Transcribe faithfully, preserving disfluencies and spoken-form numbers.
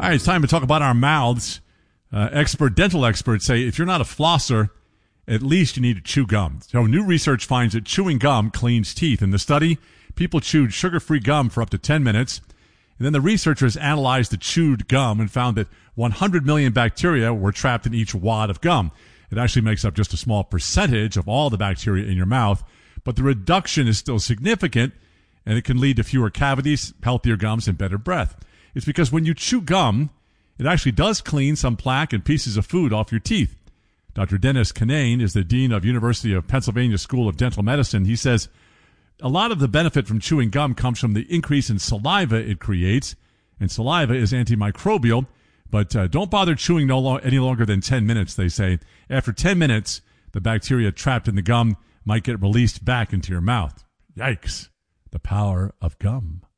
All right, it's time to talk about our mouths. Uh, expert dental experts say if you're not a flosser, at least you need to chew gum. So new research finds that chewing gum cleans teeth. In the study, people chewed sugar-free gum for up to ten minutes. And then the researchers analyzed the chewed gum and found that one hundred million bacteria were trapped in each wad of gum. It actually makes up just a small percentage of all the bacteria in your mouth, but the reduction is still significant, and it can lead to fewer cavities, healthier gums, and better breath. It's because when you chew gum, it actually does clean some plaque and pieces of food off your teeth. Doctor Dennis Kinane is the dean of University of Pennsylvania School of Dental Medicine. He says a lot of the benefit from chewing gum comes from the increase in saliva it creates, and saliva is antimicrobial, but uh, don't bother chewing no lo- any longer than ten minutes, they say. After ten minutes, the bacteria trapped in the gum might get released back into your mouth. Yikes. The power of gum.